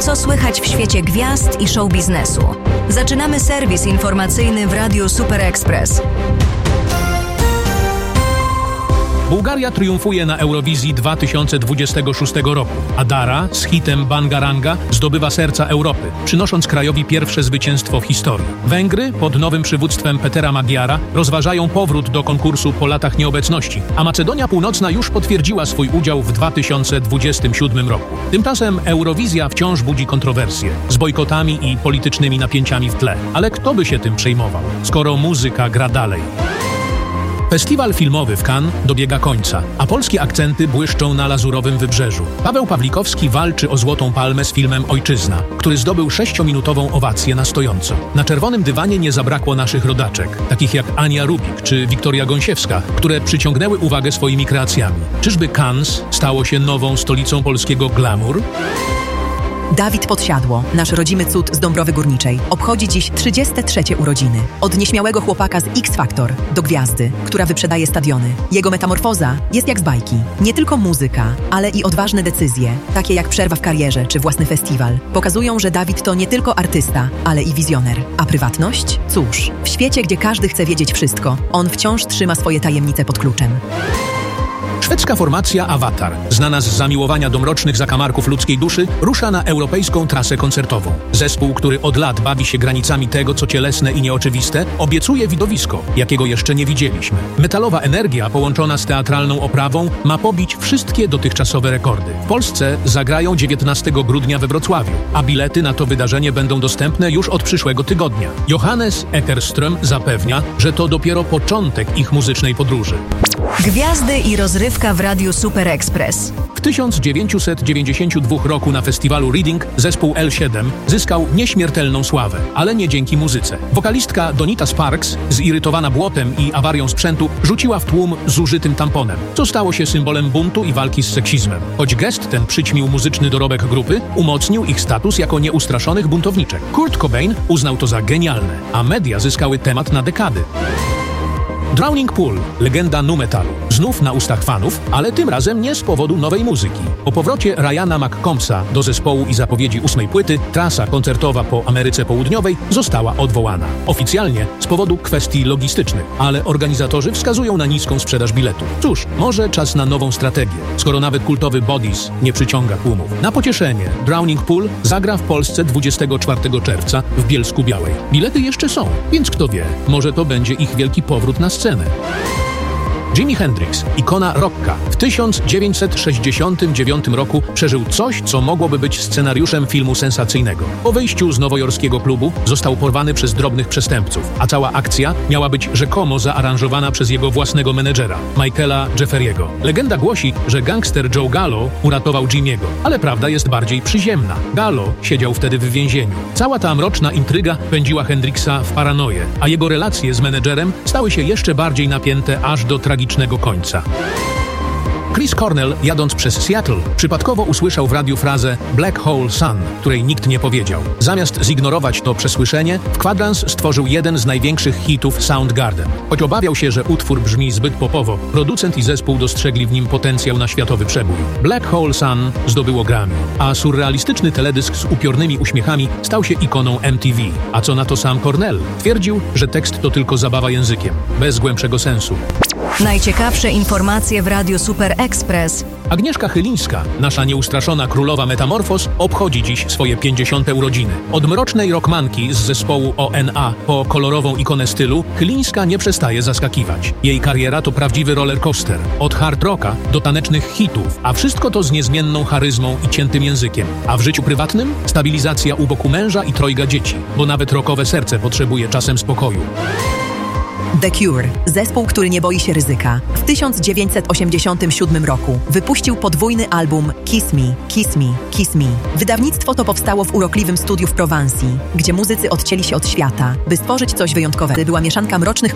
Co słychać w świecie gwiazd i show biznesu? Zaczynamy serwis informacyjny w Radiu Super Express. Bułgaria triumfuje na Eurowizji 2026 roku, a Dara z hitem Bangaranga zdobywa serca Europy, przynosząc krajowi pierwsze zwycięstwo w historii. Węgry pod nowym przywództwem Petera Magyara rozważają powrót do konkursu po latach nieobecności, a Macedonia Północna już potwierdziła swój udział w 2027 roku. Tymczasem Eurowizja wciąż budzi kontrowersje, z bojkotami i politycznymi napięciami w tle. Ale kto by się tym przejmował, skoro muzyka gra dalej? Festiwal filmowy w Cannes dobiega końca, a polskie akcenty błyszczą na lazurowym wybrzeżu. Paweł Pawlikowski walczy o Złotą Palmę z filmem Ojczyzna, który zdobył 6-minutową owację na stojąco. Na czerwonym dywanie nie zabrakło naszych rodaczek, takich jak Ania Rubik czy Wiktoria Gąsiewska, które przyciągnęły uwagę swoimi kreacjami. Czyżby Cannes stało się nową stolicą polskiego glamour? Dawid Podsiadło, nasz rodzimy cud z Dąbrowy Górniczej, obchodzi dziś 33. urodziny. Od nieśmiałego chłopaka z X Factor do gwiazdy, która wyprzedaje stadiony. Jego metamorfoza jest jak z bajki. Nie tylko muzyka, ale i odważne decyzje, takie jak przerwa w karierze czy własny festiwal, pokazują, że Dawid to nie tylko artysta, ale i wizjoner. A prywatność? Cóż, w świecie, gdzie każdy chce wiedzieć wszystko, on wciąż trzyma swoje tajemnice pod kluczem. Szwedzka formacja Avatar, znana z zamiłowania do mrocznych zakamarków ludzkiej duszy, rusza na europejską trasę koncertową. Zespół, który od lat bawi się granicami tego, co cielesne i nieoczywiste, obiecuje widowisko, jakiego jeszcze nie widzieliśmy. Metalowa energia połączona z teatralną oprawą ma pobić wszystkie dotychczasowe rekordy. W Polsce zagrają 19 grudnia we Wrocławiu, a bilety na to wydarzenie będą dostępne już od przyszłego tygodnia. Johannes Eckerström zapewnia, że to dopiero początek ich muzycznej podróży. Gwiazdy i rozrywka w Radiu Super Express. W 1992 roku na festiwalu Reading zespół L7 zyskał nieśmiertelną sławę, ale nie dzięki muzyce. Wokalistka Donita Sparks, zirytowana błotem i awarią sprzętu, rzuciła w tłum zużytym tamponem, co stało się symbolem buntu i walki z seksizmem. Choć gest ten przyćmił muzyczny dorobek grupy, umocnił ich status jako nieustraszonych buntowniczek. Kurt Cobain uznał to za genialne, a media zyskały temat na dekady. Drowning Pool, legenda nu metalu. Znów na ustach fanów, ale tym razem nie z powodu nowej muzyki. Po powrocie Ryana McCombsa do zespołu i zapowiedzi 8 płyty, trasa koncertowa po Ameryce Południowej została odwołana. Oficjalnie z powodu kwestii logistycznych, ale organizatorzy wskazują na niską sprzedaż biletów. Cóż, może czas na nową strategię, skoro nawet kultowy Bodies nie przyciąga tłumów. Na pocieszenie Drowning Pool zagra w Polsce 24 czerwca w Bielsku-Białej. Bilety jeszcze są, więc kto wie, może to będzie ich wielki powrót na scenę. Jimi Hendrix, ikona rocka, w 1969 roku przeżył coś, co mogłoby być scenariuszem filmu sensacyjnego. Po wyjściu z nowojorskiego klubu został porwany przez drobnych przestępców, a cała akcja miała być rzekomo zaaranżowana przez jego własnego menedżera, Michaela Jefferiego. Legenda głosi, że gangster Joe Gallo uratował Jimiego, ale prawda jest bardziej przyziemna. Gallo siedział wtedy w więzieniu. Cała ta mroczna intryga pędziła Hendrixa w paranoję, a jego relacje z menedżerem stały się jeszcze bardziej napięte aż do tragicznego końca. Chris Cornell, jadąc przez Seattle, przypadkowo usłyszał w radiu frazę Black Hole Sun, której nikt nie powiedział. Zamiast zignorować to przesłyszenie, w kwadrans stworzył jeden z największych hitów Soundgarden. Choć obawiał się, że utwór brzmi zbyt popowo, producent i zespół dostrzegli w nim potencjał na światowy przebój. Black Hole Sun zdobyło Grammy, a surrealistyczny teledysk z upiornymi uśmiechami stał się ikoną MTV. A co na to sam Cornell? Twierdził, że tekst to tylko zabawa językiem, bez głębszego sensu. Najciekawsze informacje w Radiu Super Express. Agnieszka Chylińska, nasza nieustraszona królowa Metamorfos, obchodzi dziś swoje 50. urodziny. Od mrocznej rockmanki z zespołu ONA po kolorową ikonę stylu, Chylińska nie przestaje zaskakiwać. Jej kariera to prawdziwy rollercoaster. Od hard rocka do tanecznych hitów, a wszystko to z niezmienną charyzmą i ciętym językiem. A w życiu prywatnym? Stabilizacja u boku męża i trojga dzieci, bo nawet rockowe serce potrzebuje czasem spokoju. The Cure, zespół, który nie boi się ryzyka, w 1987 roku wypuścił podwójny album Kiss Me, Kiss Me, Kiss Me. Wydawnictwo to powstało w urokliwym studiu w Prowansji, gdzie muzycy odcięli się od świata, by stworzyć coś wyjątkowego. Była mieszanka mrocznych